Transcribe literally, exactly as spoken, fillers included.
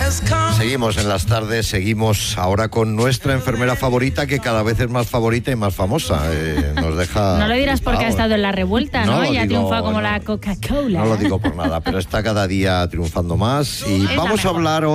Seguimos en las tardes, seguimos ahora con nuestra enfermera favorita, que cada vez es más favorita y más famosa. Eh, nos deja... No lo dirás porque ha estado en la revuelta, ¿no? No Y ha digo, triunfado como no, la Coca-Cola. No lo digo por nada, pero está cada día triunfando más. Y Es la vamos a mejor. hablar hoy